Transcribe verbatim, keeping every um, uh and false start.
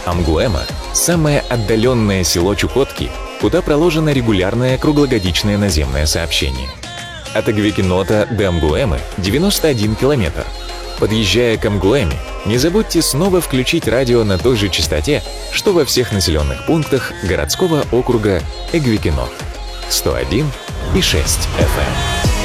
Амгуэма – самое отдаленное село Чукотки, куда проложено регулярное круглогодичное наземное сообщение. От Эгвекинота до Амгуэмы девяносто один километр. Подъезжая к Амгуэме, не забудьте снова включить радио на той же частоте, что во всех населенных пунктах городского округа Эгвекинот. сто один и шесть эф эм.